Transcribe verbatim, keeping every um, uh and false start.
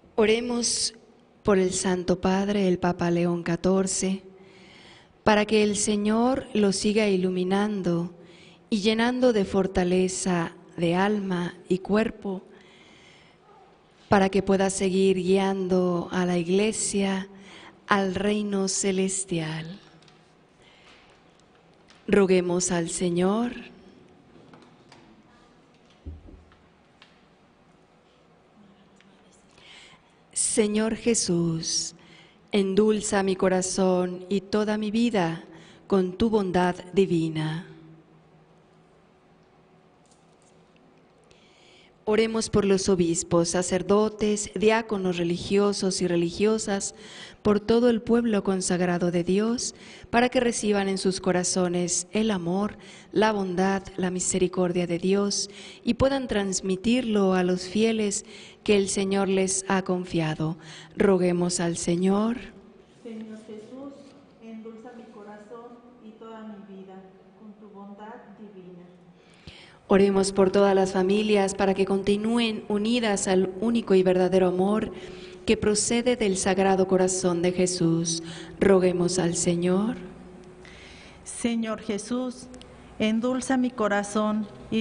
Oremos por el Santo Padre, el Papa León catorce, para que el Señor lo siga iluminando y llenando de fortaleza de alma y cuerpo, para que pueda seguir guiando a la Iglesia al reino celestial. Roguemos al Señor. Señor Jesús, endulza mi corazón y toda mi vida con tu bondad divina. Oremos por los obispos, sacerdotes, diáconos religiosos y religiosas, por todo el pueblo consagrado de Dios, para que reciban en sus corazones el amor, la bondad, la misericordia de Dios y puedan transmitirlo a los fieles que el Señor les ha confiado. Roguemos al Señor. Señor Jesús, endulza mi corazón y toda mi vida con tu bondad divina. Oremos por todas las familias para que continúen unidas al único y verdadero amor que procede del Sagrado Corazón de Jesús. Roguemos al Señor. Señor Jesús, endulza mi corazón y